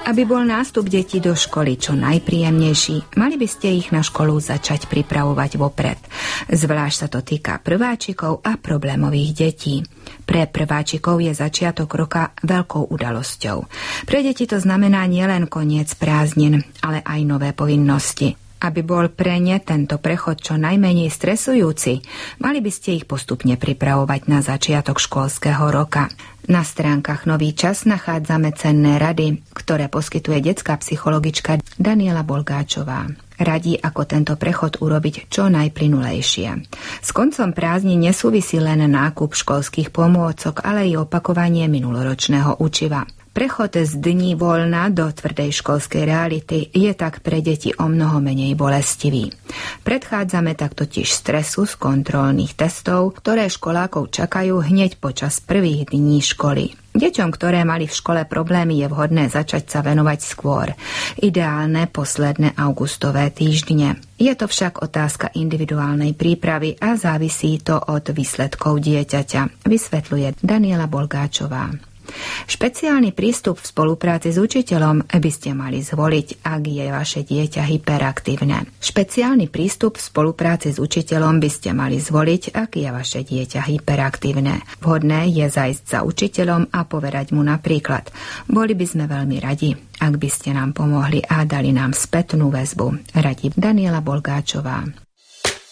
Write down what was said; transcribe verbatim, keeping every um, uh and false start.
Aby bol nástup detí do školy čo najpríjemnejší, mali by ste ich na školu začať pripravovať vopred. Zvlášť sa to týka prváčikov a problémových detí. Pre prváčikov je začiatok roka veľkou udalosťou. Pre deti to znamená nielen koniec prázdnin, ale aj nové povinnosti. Aby bol pre ne tento prechod čo najmenej stresujúci, mali by ste ich postupne pripravovať na začiatok školského roka. Na stránkach Nový čas nachádzame cenné rady, ktoré poskytuje detská psychologička Daniela Bolgáčová. Radí, ako tento prechod urobiť čo najplynulejšie. S koncom prázdnin nesúvisí len nákup školských pomôcok, ale i opakovanie minuloročného učiva. Prechod z dní voľna do tvrdej školskej reality je tak pre deti o mnoho menej bolestivý. Predchádzame tak totiž stresu z kontrolných testov, ktoré školákov čakajú hneď počas prvých dní školy. Deťom, ktoré mali v škole problémy, je vhodné začať sa venovať skôr. Ideálne posledné augustové týždne. Je to však otázka individuálnej prípravy a závisí to od výsledkov dieťaťa, vysvetľuje Daniela Bolgáčová. Špeciálny prístup v spolupráci s učiteľom by ste mali zvoliť, ak je vaše dieťa hyperaktívne. Špeciálny prístup v spolupráci s učiteľom by ste mali zvoliť, ak je vaše dieťa hyperaktívne. Vhodné je zajsť za učiteľom a povedať mu napríklad: boli by sme veľmi radi, ak by ste nám pomohli a dali nám spätnú väzbu, radí Daniela Bolgáčová.